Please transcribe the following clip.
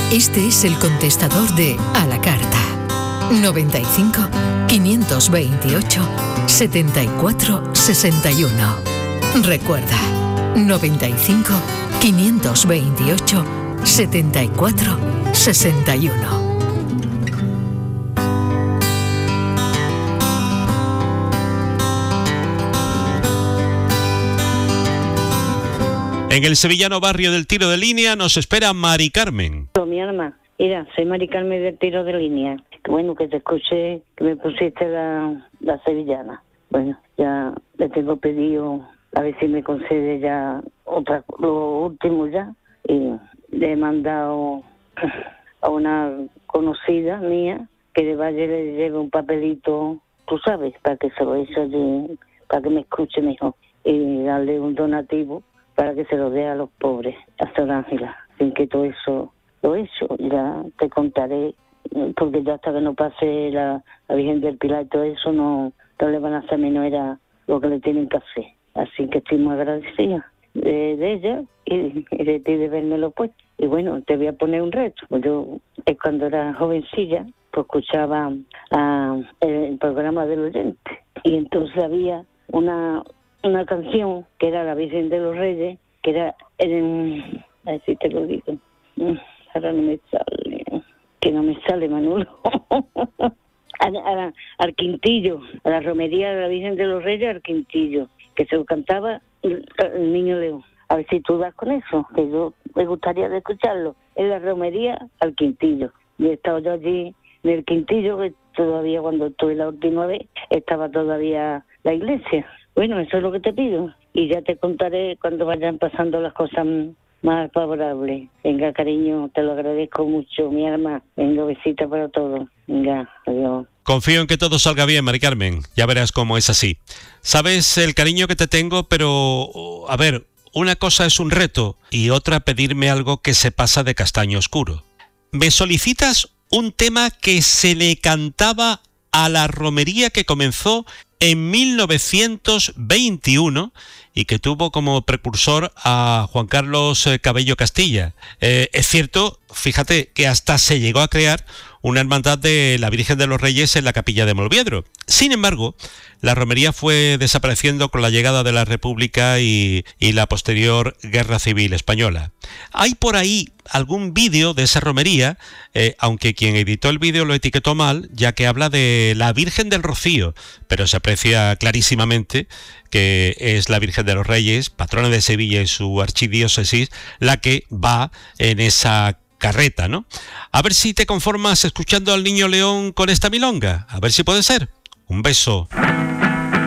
Este es el contestador de A la Carta. 95 528 74 61. Recuerda, 95 528 74 61. En el sevillano barrio del Tiro de Línea nos espera Mari Carmen. Mi alma, mira, soy Mari Carmen del Tiro de Línea. Qué bueno que te escuché, que me pusiste la sevillana. Bueno, ya le tengo pedido, a ver si me concede ya lo último ya. Y le he mandado a una conocida mía que le vaya y le lleve un papelito, tú sabes, para que se lo eche allí, para que me escuche mejor. Y darle un donativo para que se lo dé a los pobres, a Sor Ángela. Sin que todo eso lo he hecho, ya te contaré, porque ya hasta que no pase la Virgen del Pilar y todo eso, no le van a hacer menos era lo que le tienen que hacer. Así que estoy muy agradecida de ella y de ti de vérmelo puesto. Y bueno, te voy a poner un reto. Yo cuando era jovencilla, pues escuchaba el programa del oyente. Y entonces había una canción que era La Virgen de los Reyes, que era a ver si te lo digo, ahora no me sale, que no me sale, Manolo. Al Quintillo, a la romería de la Virgen de los Reyes, al Quintillo, que se lo cantaba el Niño León. A ver si tú das con eso, que yo me gustaría de escucharlo. En la romería al Quintillo. Y he estado yo allí en el Quintillo, que todavía cuando estuve la última vez, estaba todavía la iglesia. Bueno, eso es lo que te pido. Y ya te contaré cuando vayan pasando las cosas más favorables. Venga, cariño, te lo agradezco mucho, mi alma. Venga, besita para todos. Venga, adiós. Confío en que todo salga bien, Mari Carmen. Ya verás cómo es así. Sabes el cariño que te tengo, pero, a ver, una cosa es un reto y otra pedirme algo que se pasa de castaño oscuro. Me solicitas un tema que se le cantaba a la romería que comenzó en 1921 y que tuvo como precursor a Juan Carlos Cabello Castilla. Es cierto, fíjate, que hasta se llegó a crear una hermandad de la Virgen de los Reyes en la capilla de Molviedro. Sin embargo, la romería fue desapareciendo con la llegada de la República y la posterior Guerra Civil Española. Hay por ahí algún vídeo de esa romería, aunque quien editó el vídeo lo etiquetó mal, ya que habla de la Virgen del Rocío, pero se aprecia clarísimamente que es la Virgen de los Reyes, patrona de Sevilla y su archidiócesis, la que va en esa carreta, ¿no? A ver si te conformas escuchando al Niño León con esta milonga, a ver si puede ser. Un beso.